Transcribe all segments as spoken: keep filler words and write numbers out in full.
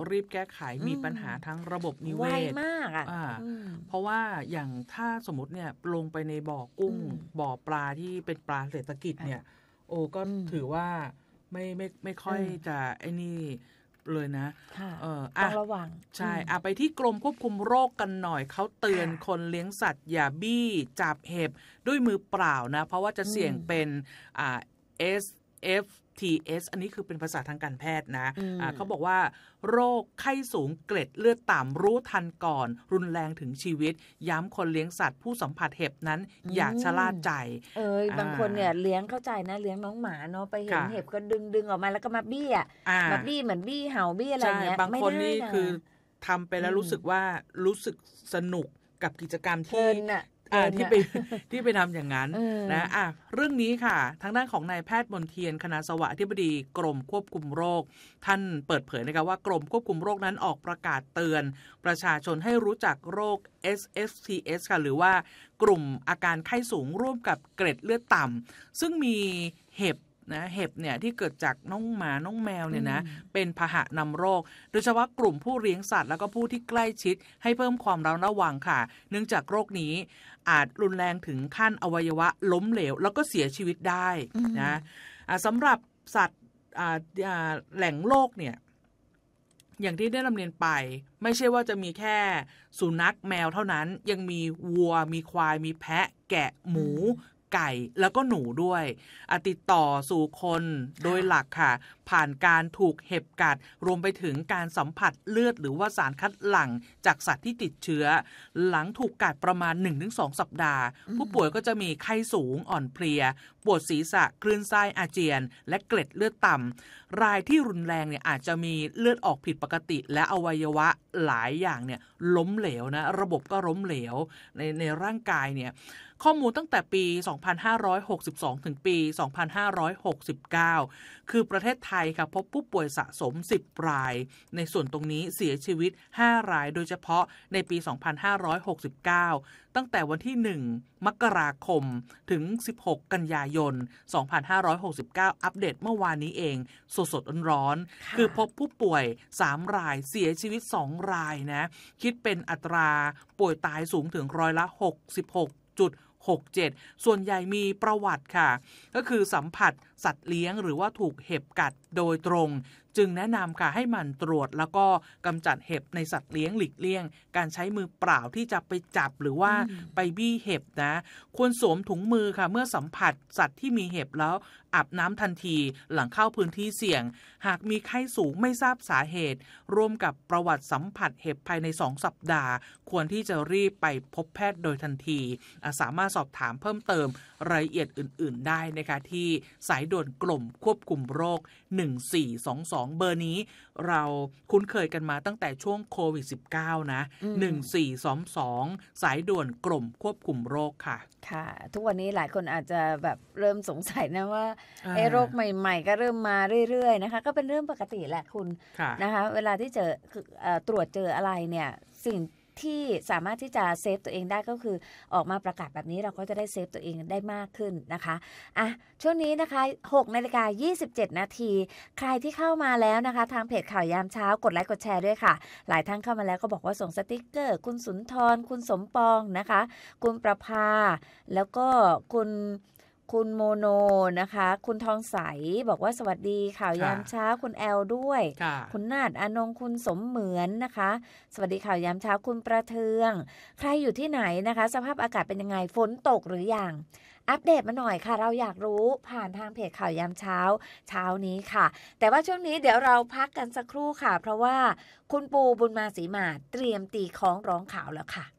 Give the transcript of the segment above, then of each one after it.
รีบแก้ไขมีปัญหาทั้งระบบนิเวศไวมากอ่ะเพราะว่าอย่างถ้าสมมติเนี่ยลงไปในบ่อกุ้งบ่อปลาที่เป็นปลาเศรษฐกิจเนี่ยโอ้ก็ถือว่าไม่ไม่ไม่ค่อยจะไอ้นี่เลยนะเออต้องระวังใช่อ่ะไปที่กรมควบคุมโรคกันหน่อยเขาเตือนคนเลี้ยงสัตว์อย่าบี้จับเห็บด้วยมือเปล่านะเพราะว่าจะเสี่ยงเป็นอ่า เอส เอฟ ที เอส อันนี้คือเป็นภาษาทางการแพทย์นะอ่าเขาบอกว่าโรคไข้สูงเกล็ดเลือดต่ำรู้ทันก่อนรุนแรงถึงชีวิตย้ำคนเลี้ยงสัตว์ผู้สัมผัสเห็บนั้นอย่าชะล่าใจเอ้ยบางคนเนี่ยเลี้ยงเข้าใจนะเลี้ยงน้องหมาเนาะไปเห็นเห็บก็ดึงดึงออกมาแล้วก็มาบี้อ่ะมาบี้เหมือนบี้เห่าบี้อะไรเงี้ยบางคนนี่คือทำไปแล้วรู้สึกว่ารู้สึกสนุกกับกิจกรรมที่ที่ไปที่ไปทำอย่างนั้นนะอ่ะเรื่องนี้ค่ะทางด้านของนายแพทย์มนเทียนคณาสวัสดิ์อธิบดีกรมควบคุมโรคท่านเปิดเผยนะคะว่ากรมควบคุมโรคนั้นออกประกาศเตือนประชาชนให้รู้จักโรค เอส เอฟ ที เอส ค่ะหรือว่ากลุ่มอาการไข้สูงร่วมกับเกล็ดเลือดต่ำซึ่งมีเห็บนะเห็บเนี่ยที่เกิดจากน้องหมาน้องแมวเนี่ยนะเป็นพาหะนำโรคโดยเฉพาะกลุ่มผู้เลี้ยงสัตว์แล้วก็ผู้ที่ใกล้ชิดให้เพิ่มความระมัดระวังค่ะเนื่องจากโรคนี้อาจรุนแรงถึงขั้นอวัยวะล้มเหลวแล้วก็เสียชีวิตได้นะสำหรับสัตว์แหล่งโรคเนี่ยอย่างที่ได้นำเรียนไปไม่ใช่ว่าจะมีแค่สุนัขแมวเท่านั้นยังมีวัวมีควายมีแพะแกะหมูไก่แล้วก็หนูด้วยติดต่อสู่คนโดยหลักค่ะผ่านการถูกเห็บกัดรวมไปถึงการสัมผัสเลือดหรือว่าสารคัดหลั่งจากสัตว์ที่ติดเชื้อหลังถูกกัดประมาณ หนึ่งถึงสอง สัปดาห์ผู้ป่วยก็จะมีไข้สูงอ่อนเพลียปวดศีรษะคลื่นไส้อาเจียนและเกล็ดเลือดต่ำรายที่รุนแรงเนี่ยอาจจะมีเลือดออกผิดปกติและอวัยวะหลายอย่างเนี่ยล้มเหลวนะระบบก็ล้มเหลวในในร่างกายเนี่ยข้อมูลตั้งแต่ปี สองพันห้าร้อยหกสิบสอง ถึงปี สองพันห้าร้อยหกสิบเก้า คือประเทศไทยค่ะพบผู้ป่วยสะสมสิบรายในส่วนตรงนี้เสียชีวิตห้ารายโดยเฉพาะในปี สองพันห้าร้อยหกสิบเก้า ตั้งแต่วันที่ หนึ่ง มกราคมถึง สิบหก กันยายน สองพันห้าร้อยหกสิบเก้า อัปเดตเมื่อวานนี้เองสดๆร้อนๆคือพบผู้ป่วยสามรายเสียชีวิตสองรายนะคิดเป็นอัตราป่วยตายสูงถึงร้อยละ หกสิบหกจุดหกเจ็ด ส่วนใหญ่มีประวัติค่ะก็คือสัมผัสสัตว์เลี้ยงหรือว่าถูกเห็บกัดโดยตรงจึงแนะนำค่ะให้หมั่นตรวจแล้วก็กำจัดเห็บในสัตว์เลี้ยงหลีกเลี่ยงการใช้มือเปล่าที่จะไปจับหรือว่าไปบี้เห็บนะควรสวมถุงมือค่ะเมื่อสัมผัสสัตว์ที่มีเห็บแล้วอาบน้ำทันทีหลังเข้าพื้นที่เสี่ยงหากมีไข้สูงไม่ทราบสาเหตุร่วมกับประวัติสัมผัสเห็บภายในสองสัปดาห์ควรที่จะรีบไปพบแพทย์โดยทันทีสามารถสอบถามเพิ่มเติมรายละเอียดอื่นๆได้นะคะที่สายด่วนกรมควบคุมโรคหนึ่งสี่สองสองเบอร์นี้เราคุ้นเคยกันมาตั้งแต่ช่วงโควิด สิบเก้า นะหนึ่งสี่สองสองสายด่วนกรมควบคุมโรคค่ะค่ะทุกวันนี้หลายคนอาจจะแบบเริ่มสงสัยนะว่าไอ้โรคใหม่ๆก็เริ่มมาเรื่อยๆนะคะก็เป็นเรื่องปกติแหละคุณนะคะเวลาที่เจอตรวจเจออะไรเนี่ยสิ่งที่สามารถที่จะเซฟตัวเองได้ก็คือออกมาประกาศแบบนี้เราก็จะได้เซฟตัวเองได้มากขึ้นนะคะอ่ะช่วงนี้นะคะหกนาฬิกายี่สิบเจ็ดนาทีใครที่เข้ามาแล้วนะคะทางเพจข่าวยามเช้ากดไลค์กดแชร์ด้วยค่ะหลายท่านเข้ามาแล้วก็บอกว่าส่งสติ๊กเกอร์คุณสุนทรคุณสมปองนะคะคุณประภาแล้วก็คุณคุณโมโนนะคะคุณทองใสบอกว่าสวัสดีข่าวยามเช้าคุณแอลด้วยคุณนาฏอนงคุณสมเหมือนนะคะสวัสดีข่าวยามเช้าคุณประเทืองใครอยู่ที่ไหนนะคะสภาพอากาศเป็นยังไงฝนตกหรือยังอัปเดตมาหน่อยค่ะเราอยากรู้ผ่านทางเพจข่าวยามเช้าเช้านี้ค่ะแต่ว่าช่วงนี้เดี๋ยวเราพักกันสักครู่ค่ะเพราะว่าคุณปูบุญมาศรีมาเตรียมตีคล้องร้องข่าวแล้วค่ะ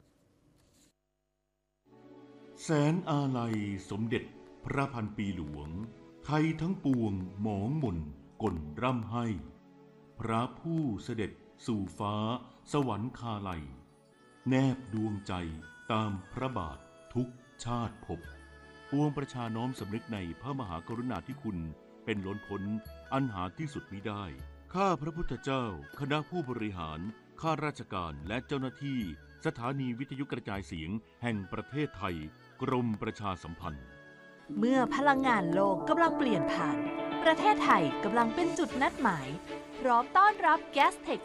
แสนอาลัยสมเด็จพระพันปีหลวงไทยทั้งปวงหมองหม่นก่นร่ำให้พระผู้เสด็จสู่ฟ้าสวรรคาลัยแนบดวงใจตามพระบาททุกชาติภพปวงประชาน้อมสำนึกในพระมหากรุณาธิคุณเป็นล้นพ้นอันหาที่สุดมิได้ข้าพระพุทธเจ้าคณะผู้บริหารข้าราชการและเจ้าหน้าที่สถานีวิทยุกระจายเสียงแห่งประเทศไทยกรมประชาสัมพันธ์เมื่อพลังงานโลกกำลังเปลี่ยนผ่านประเทศไทยกำลังเป็นจุดนัดหมายพร้อมต้อนรับ Gas Tech